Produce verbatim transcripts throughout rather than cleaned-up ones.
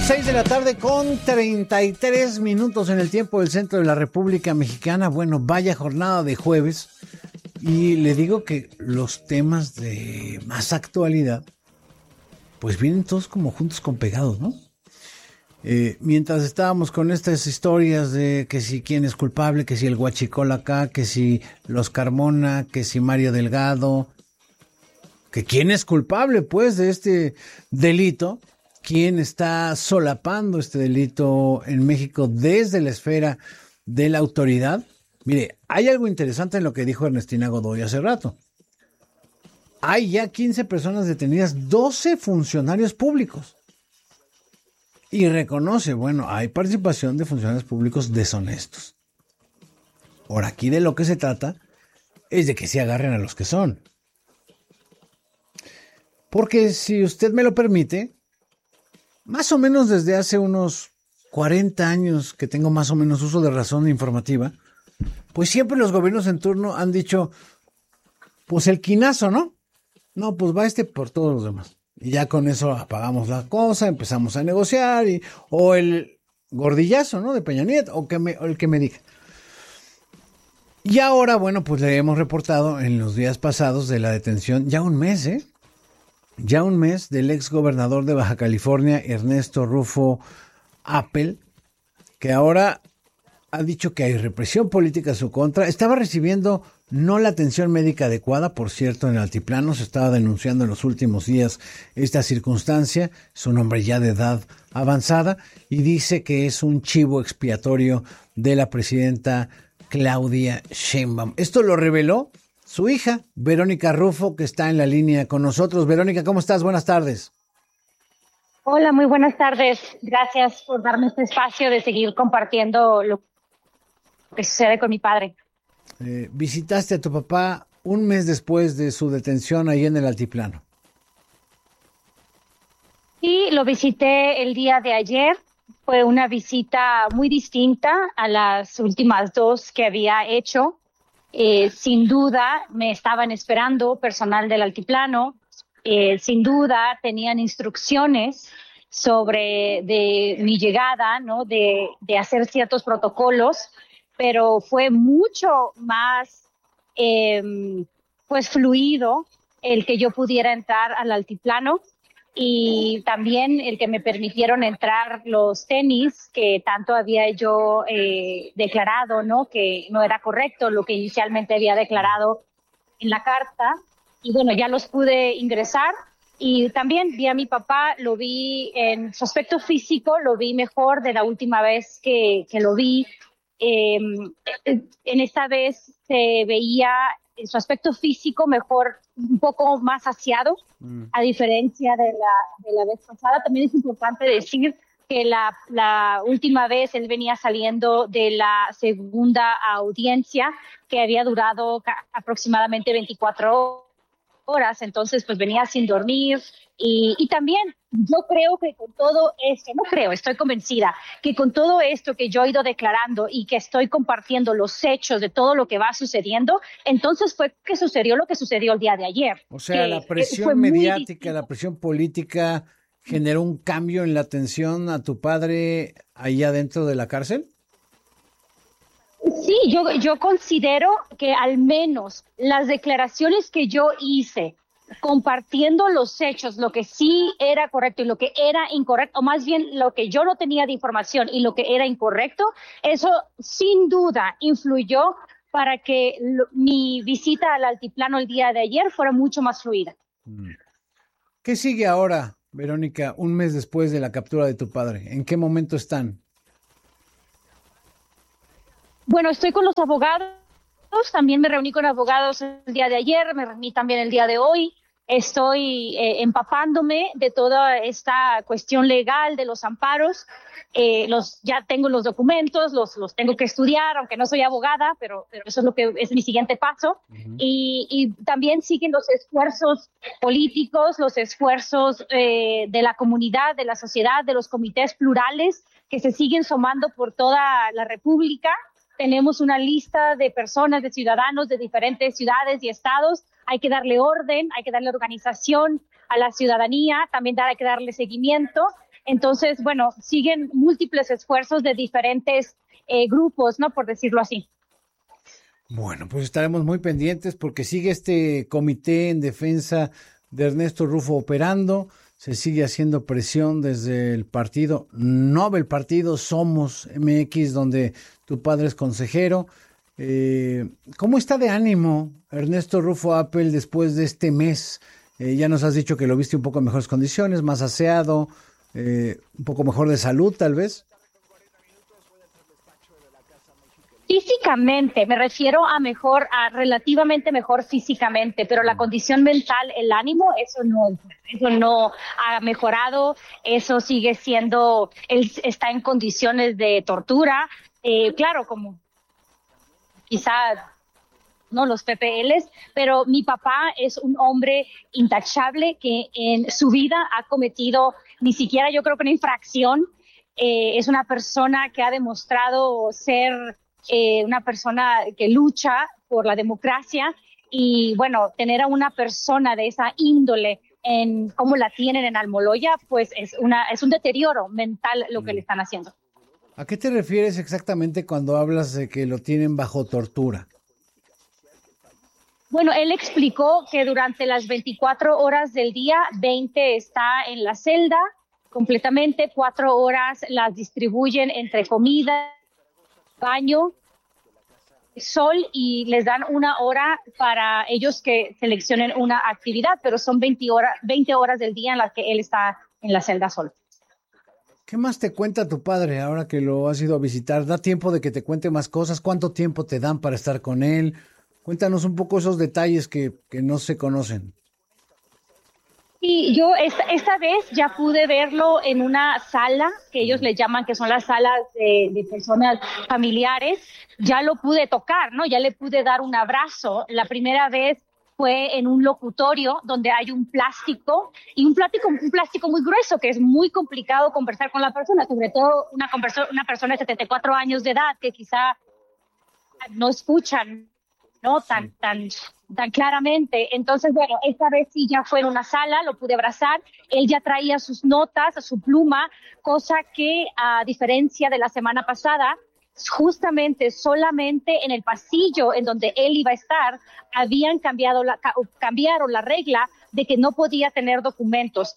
Seis de la tarde con treinta y tres minutos en el tiempo del centro de la República Mexicana. Bueno, vaya jornada de jueves. Y le digo que los temas de más actualidad, pues vienen todos como juntos con pegados, ¿no? Eh, mientras estábamos con estas historias de que si quién es culpable, que si el Huachicol acá, que si los Carmona, que si Mario Delgado, que quién es culpable, pues, de este delito, quién está solapando este delito en México desde la esfera de la autoridad. Mire, hay algo interesante en lo que dijo Ernestina Godoy hace rato. Hay ya quince personas detenidas, doce funcionarios públicos. Y reconoce, bueno, hay participación de funcionarios públicos deshonestos. Por aquí de lo que se trata es de que se agarren a los que son. Porque si usted me lo permite, más o menos desde hace unos cuarenta años que tengo más o menos uso de razón informativa, pues siempre los gobiernos en turno han dicho, pues el quinazo, ¿no? No, pues va este por todos los demás. Y ya con eso apagamos la cosa, empezamos a negociar, y, o el gordillazo, ¿no? De Peña Nieto, o, que me, o el que me diga. Y ahora, bueno, pues le hemos reportado en los días pasados de la detención, ya un mes, ¿eh? Ya un mes del ex gobernador de Baja California, Ernesto Rufo Appel, que ahora ha dicho que hay represión política en su contra. Estaba recibiendo no la atención médica adecuada, por cierto, en el altiplano. Se estaba denunciando en los últimos días esta circunstancia. Es un hombre ya de edad avanzada y dice que es un chivo expiatorio de la presidenta Claudia Sheinbaum. Esto lo reveló su hija, Verónica Rufo, que está en la línea con nosotros. Verónica, ¿cómo estás? Buenas tardes. Hola, muy buenas tardes. Gracias por darme este espacio de seguir compartiendo lo que sucede con mi padre. Eh, visitaste a tu papá un mes después de su detención ahí en el altiplano. Sí, lo visité el día de ayer. Fue una visita muy distinta a las últimas dos que había hecho. Eh, sin duda me estaban esperando personal del altiplano. Eh, sin duda tenían instrucciones sobre de mi llegada, ¿no? De, de hacer ciertos protocolos, pero fue mucho más eh, pues fluido el que yo pudiera entrar al altiplano y también el que me permitieron entrar los tenis que tanto había yo eh, declarado, ¿no? Que no era correcto lo que inicialmente había declarado en la carta. Y bueno, ya los pude ingresar y también vi a mi papá, lo vi en su aspecto físico, lo vi mejor de la última vez que, que lo vi. Eh, en esta vez se veía en su aspecto físico mejor, un poco más saciado, mm. a diferencia de la, de la vez pasada. También es importante decir que la, la última vez él venía saliendo de la segunda audiencia que había durado ca- aproximadamente veinticuatro horas, entonces pues venía sin dormir y, y también yo creo que con todo esto, no creo, estoy convencida que con todo esto que yo he ido declarando y que estoy compartiendo los hechos de todo lo que va sucediendo, entonces fue que sucedió lo que sucedió el día de ayer. O sea, que, la presión mediática, la presión política generó un cambio en la atención a tu padre allá dentro de la cárcel. Sí, yo, yo considero que al menos las declaraciones que yo hice, compartiendo los hechos, lo que sí era correcto y lo que era incorrecto, o más bien lo que yo no tenía de información y lo que era incorrecto, eso sin duda influyó para que lo, mi visita al altiplano el día de ayer fuera mucho más fluida. ¿Qué sigue ahora, Verónica, un mes después de la captura de tu padre? ¿En qué momento están? Bueno, estoy con los abogados, también me reuní con abogados el día de ayer, me reuní también el día de hoy. Estoy eh, empapándome de toda esta cuestión legal de los amparos. Eh, los, ya tengo los documentos, los, los tengo que estudiar, aunque no soy abogada, pero, pero eso es lo que es mi siguiente paso. Uh-huh. Y, y también siguen los esfuerzos políticos, los esfuerzos eh, de la comunidad, de la sociedad, de los comités plurales que se siguen sumando por toda la República. Tenemos una lista de personas, de ciudadanos de diferentes ciudades y estados. Hay que darle orden, hay que darle organización a la ciudadanía, también hay que darle seguimiento. Entonces, bueno, siguen múltiples esfuerzos de diferentes eh, grupos, ¿no? Por decirlo así. Bueno, pues estaremos muy pendientes porque sigue este comité en defensa de Ernesto Rufo operando, se sigue haciendo presión desde el partido, no el partido Somos M X, donde tu padre es consejero. Eh, ¿Cómo está de ánimo Ernesto Rufo Appel después de este mes? Eh, ya nos has dicho que lo viste un poco en mejores condiciones, más aseado, eh, un poco mejor de salud tal vez. Físicamente, me refiero a mejor, a relativamente mejor físicamente, pero la condición mental, el ánimo, eso no, eso no ha mejorado, eso sigue siendo, él está en condiciones de tortura, eh, claro, como quizá no los P P Ls, pero mi papá es un hombre intachable que en su vida ha cometido ni siquiera yo creo que una infracción, eh, es una persona que ha demostrado ser Eh, una persona que lucha por la democracia y bueno, tener a una persona de esa índole en cómo la tienen en Almoloya, pues es una es un deterioro mental lo que le están haciendo. ¿A qué te refieres exactamente cuando hablas de que lo tienen bajo tortura? Bueno, él explicó que durante las veinticuatro horas del día, veinte está en la celda completamente, cuatro horas las distribuyen entre comida, baño, sol y les dan una hora para ellos que seleccionen una actividad, pero son veinte horas, veinte horas del día en las que él está en la celda solo. ¿Qué más te cuenta tu padre ahora que lo has ido a visitar? ¿Da tiempo de que te cuente más cosas? ¿Cuánto tiempo te dan para estar con él? Cuéntanos un poco esos detalles que, que no se conocen. Y yo esta, esta vez ya pude verlo en una sala que ellos le llaman que son las salas de, de personas familiares. Ya lo pude tocar, ¿no? Ya le pude dar un abrazo. La primera vez fue en un locutorio donde hay un plástico y un plástico, un plástico muy grueso que es muy complicado conversar con la persona, sobre todo una, una persona de setenta y cuatro años de edad que quizá no escuchan, ¿no? Tan, sí. tan, tan claramente. Entonces, bueno, esta vez sí ya fue en una sala, lo pude abrazar. Él ya traía sus notas, su pluma, cosa que a diferencia de la semana pasada, justamente solamente en el pasillo en donde él iba a estar, habían cambiado la, cambiaron la regla de que no podía tener documentos.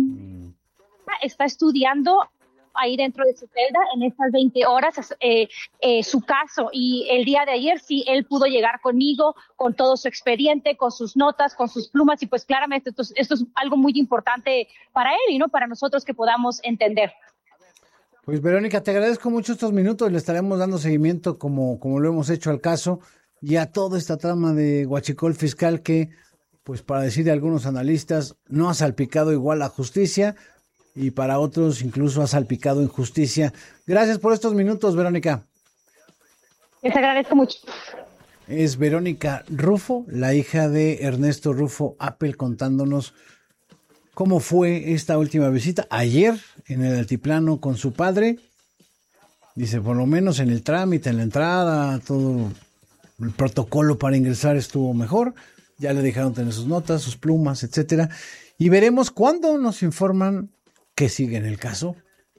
Está estudiando ahí dentro de su celda en estas veinte horas eh, eh, su caso, y el día de ayer sí él pudo llegar conmigo con todo su expediente, con sus notas, con sus plumas, y pues claramente esto, esto es algo muy importante para él y no para nosotros que podamos entender. Pues Verónica, te agradezco mucho estos minutos, le estaremos dando seguimiento como, como lo hemos hecho al caso y a toda esta trama de huachicol fiscal que, pues para decir de algunos analistas, no ha salpicado igual la justicia, y para otros incluso ha salpicado injusticia. Gracias por estos minutos, Verónica. Les agradezco mucho. Es Verónica Rufo, la hija de Ernesto Rufo Appel, contándonos cómo fue esta última visita ayer en el altiplano con su padre. Dice, por lo menos en el trámite, en la entrada, todo el protocolo para ingresar estuvo mejor. Ya le dejaron tener sus notas, sus plumas, etcétera. Y veremos cuándo nos informan que sigue en el caso,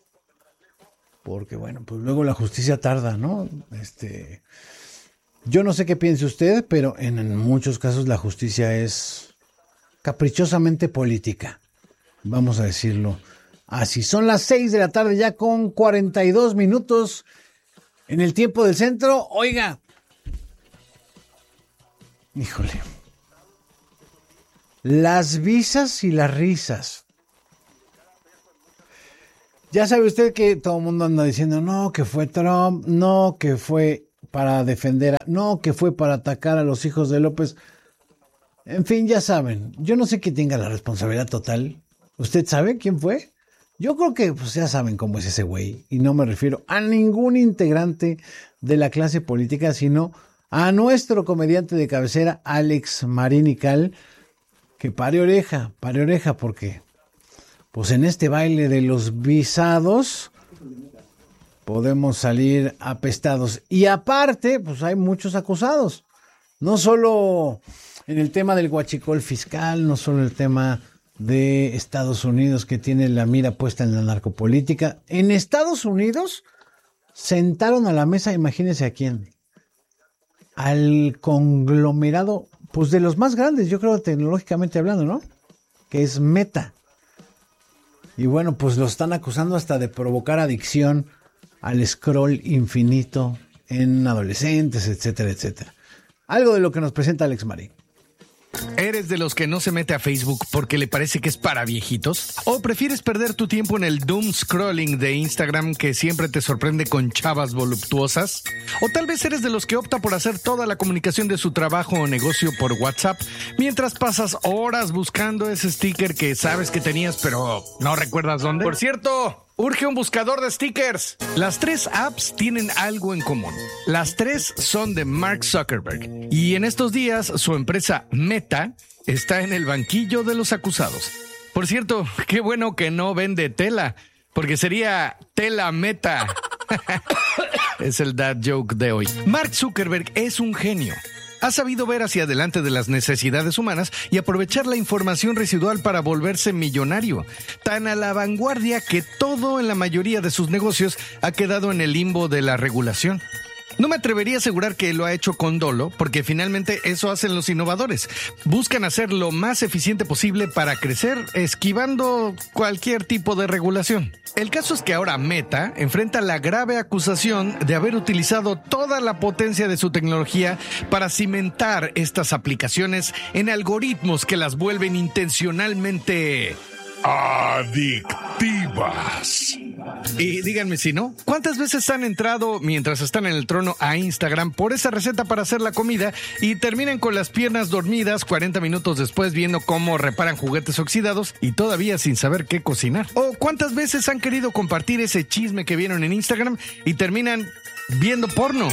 porque bueno, pues luego la justicia tarda, ¿no? Este, yo no sé qué piense usted, pero en, en muchos casos la justicia es caprichosamente política, vamos a decirlo así. Son las seis de la tarde ya con cuarenta y dos minutos en el tiempo del centro. Oiga, híjole, las visas y las risas. Ya sabe usted que todo el mundo anda diciendo, no, que fue Trump, no, que fue para defender, a, no, que fue para atacar a los hijos de López. En fin, ya saben, yo no sé quién tenga la responsabilidad total. ¿Usted sabe quién fue? Yo creo que pues ya saben cómo es ese güey, y no me refiero a ningún integrante de la clase política, sino a nuestro comediante de cabecera, Alex Marín y Cal, que pare oreja, pare oreja, porque pues en este baile de los visados podemos salir apestados. Y aparte, pues hay muchos acusados. No solo en el tema del huachicol fiscal, no solo en el tema de Estados Unidos que tiene la mira puesta en la narcopolítica. En Estados Unidos sentaron a la mesa, imagínense a quién, al conglomerado, pues de los más grandes, yo creo tecnológicamente hablando, ¿no? Que es Meta. Y bueno, pues lo están acusando hasta de provocar adicción al scroll infinito en adolescentes, etcétera, etcétera. Algo de lo que nos presenta Alex Marín. ¿Eres de los que no se mete a Facebook porque le parece que es para viejitos? ¿O prefieres perder tu tiempo en el doom scrolling de Instagram que siempre te sorprende con chavas voluptuosas? ¿O tal vez eres de los que opta por hacer toda la comunicación de su trabajo o negocio por WhatsApp mientras pasas horas buscando ese sticker que sabes que tenías pero no recuerdas dónde? Por cierto, urge un buscador de stickers. Las tres apps tienen algo en común. Las tres son de Mark Zuckerberg. Y en estos días, su empresa Meta está en el banquillo de los acusados. Por cierto, qué bueno que no vende tela, porque sería tela Meta. Es el dad joke de hoy. Mark Zuckerberg es un genio. Ha sabido ver hacia adelante de las necesidades humanas y aprovechar la información residual para volverse millonario. Tan a la vanguardia que todo en la mayoría de sus negocios ha quedado en el limbo de la regulación. No me atrevería a asegurar que lo ha hecho con dolo, porque finalmente eso hacen los innovadores. Buscan hacer lo más eficiente posible para crecer, esquivando cualquier tipo de regulación. El caso es que ahora Meta enfrenta la grave acusación de haber utilizado toda la potencia de su tecnología para cimentar estas aplicaciones en algoritmos que las vuelven intencionalmente adictivas. Y díganme si no, ¿cuántas veces han entrado mientras están en el trono a Instagram por esa receta para hacer la comida y terminan con las piernas dormidas cuarenta minutos después viendo cómo reparan juguetes oxidados y todavía sin saber qué cocinar? ¿O cuántas veces han querido compartir ese chisme que vieron en Instagram y terminan viendo porno?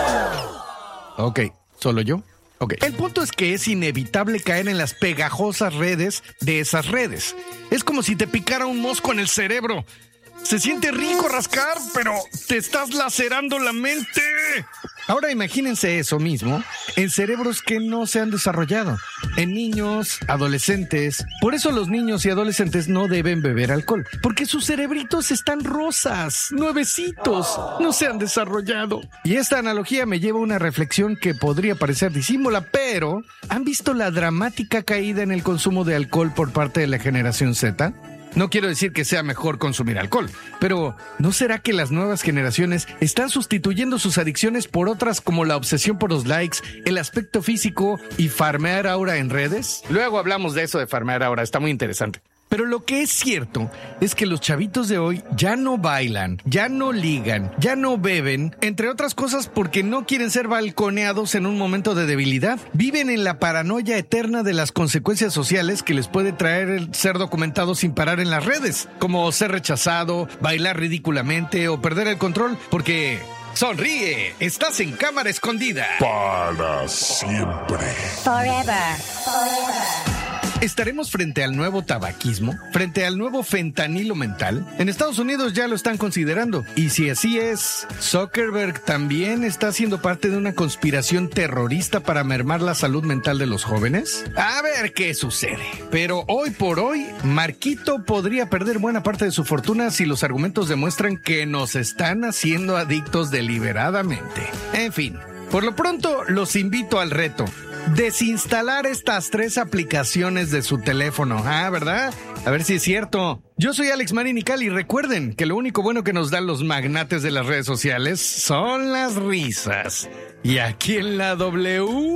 Ok, ¿solo yo? Okay. El punto es que es inevitable caer en las pegajosas redes de esas redes. Es como si te picara un mosco en el cerebro. Se siente rico rascar, pero te estás lacerando la mente. Ahora imagínense eso mismo en cerebros que no se han desarrollado, en niños, adolescentes. Por eso los niños y adolescentes no deben beber alcohol, porque sus cerebritos están rosas, nuevecitos, no se han desarrollado. Y esta analogía me lleva a una reflexión que podría parecer disímola, pero ¿han visto la dramática caída en el consumo de alcohol por parte de la generación Z? No quiero decir que sea mejor consumir alcohol, pero ¿no será que las nuevas generaciones están sustituyendo sus adicciones por otras como la obsesión por los likes, el aspecto físico y farmear aura en redes? Luego hablamos de eso de farmear aura, está muy interesante. Pero lo que es cierto es que los chavitos de hoy ya no bailan, ya no ligan, ya no beben, entre otras cosas porque no quieren ser balconeados en un momento de debilidad. Viven en la paranoia eterna de las consecuencias sociales que les puede traer el ser documentado sin parar en las redes, como ser rechazado, bailar ridículamente o perder el control, porque... ¡Sonríe! ¡Estás en cámara escondida! Para siempre. Forever. Forever. ¿Estaremos frente al nuevo tabaquismo? ¿Frente al nuevo fentanilo mental? En Estados Unidos ya lo están considerando. Y si así es, ¿Zuckerberg también está siendo parte de una conspiración terrorista para mermar la salud mental de los jóvenes? A ver qué sucede. Pero hoy por hoy, Marquito podría perder buena parte de su fortuna si los argumentos demuestran que nos están haciendo adictos deliberadamente. En fin, por lo pronto los invito al reto. Desinstalar estas tres aplicaciones de su teléfono. Ah, ¿verdad? A ver si es cierto. Yo soy Alex Marín y Cali. Recuerden que lo único bueno que nos dan los magnates de las redes sociales son las risas. Y aquí en la W...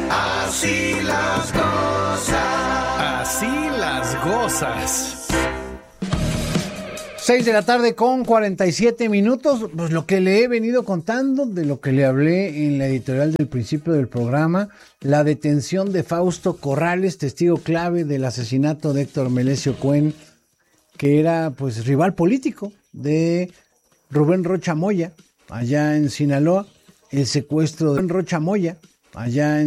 Así las gozas. Así las gozas. seis de la tarde con cuarenta y siete minutos, pues lo que le he venido contando, de lo que le hablé en la editorial del principio del programa, la detención de Fausto Corrales, testigo clave del asesinato de Héctor Melesio Cuen, que era pues rival político de Rubén Rocha Moya, allá en Sinaloa, el secuestro de Rubén Rocha Moya, allá en